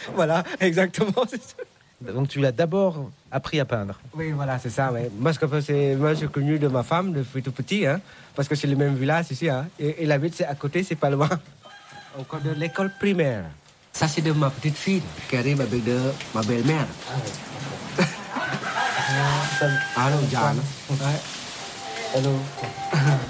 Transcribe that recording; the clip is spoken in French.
Voilà, exactement. Donc tu l'as d'abord appris à peindre. Oui, voilà, c'est ça. Ouais. Moi, je suis connu de ma femme depuis tout petit, hein, parce que c'est le même village ici. Hein, et la ville, c'est à côté, c'est pas loin. Encore de l'école primaire. Ça, c'est de ma petite fille qui arrive avec ma belle-mère. Allô, Jeanne. Allô.